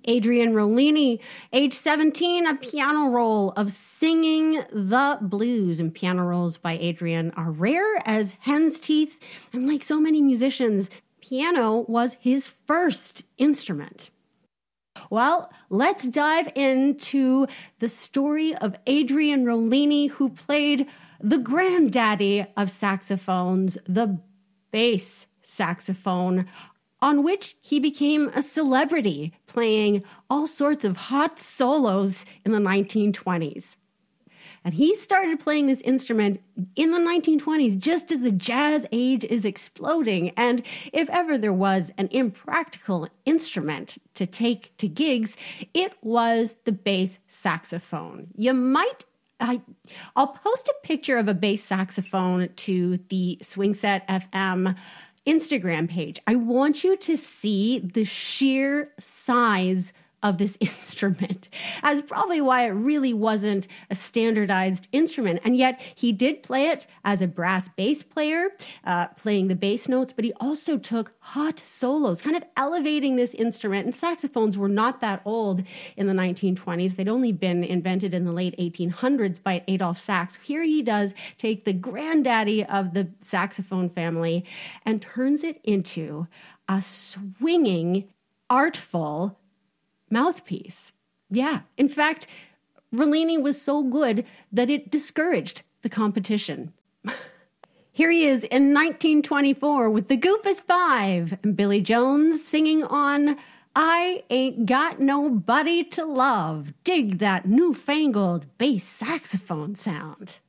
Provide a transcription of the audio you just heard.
Adrian Rollini, age 17, a piano roll of singing the blues. And piano rolls by Adrian are rare as hen's teeth. And like so many musicians, piano was his first instrument. Well, let's dive into the story of Adrian Rollini, who played the granddaddy of saxophones, the bass saxophone, on which he became a celebrity, playing all sorts of hot solos in the 1920s. And he started playing this instrument in the 1920s, just as the jazz age is exploding. And if ever there was an impractical instrument to take to gigs, it was the bass saxophone. I'll post a picture of a bass saxophone to the Swing Set FM Instagram page. I want you to see the sheer size of this instrument. That's probably why it really wasn't a standardized instrument. And yet he did play it as a brass bass player, playing the bass notes, but he also took hot solos, kind of elevating this instrument. And saxophones were not that old in the 1920s. They'd only been invented in the late 1800s by Adolph Sax. Here he does take the granddaddy of the saxophone family and turns it into a swinging, artful mouthpiece. Yeah. In fact, Rollini was so good that it discouraged the competition. Here he is in 1924 with the Goofus Five and Billy Jones singing on I Ain't Got Nobody to Love. Dig that newfangled bass saxophone sound.